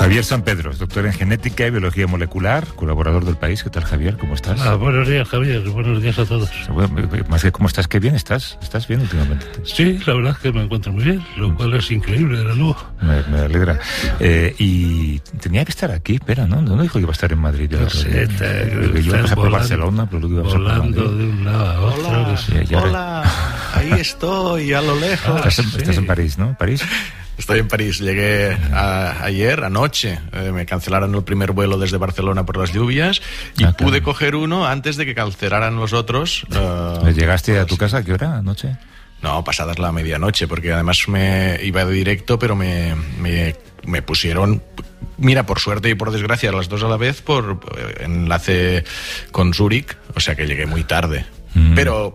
Javier San Pedro, doctor en genética y biología molecular, colaborador del País. ¿Qué tal, Javier? ¿Cómo estás? Buenos días, Javier. Buenos días a todos. Más que cómo estás, qué bien estás. ¿Estás bien últimamente? Sí, la verdad es que me encuentro muy bien, lo cual es increíble, de nuevo. Me alegra. Y tenía que estar aquí, espera, ¿no? ¿Dónde dijo que iba a estar en Madrid? No sé, yo pasé por Barcelona, pero luego iba a pasar por Madrid. Volando de un lado a otro. Hola, sí, hola, ahí estoy, a lo lejos. Estás en París, ¿no? ¿París? Estoy en París, llegué anoche, me cancelaron el primer vuelo desde Barcelona por las lluvias y pude coger uno antes de que cancelaran los otros. ¿Llegaste a tu casa a qué hora anoche? No, pasadas la medianoche, porque además me iba de directo, pero me pusieron, mira, por suerte y por desgracia, las dos a la vez, por enlace con Zúrich, o sea que llegué muy tarde. Pero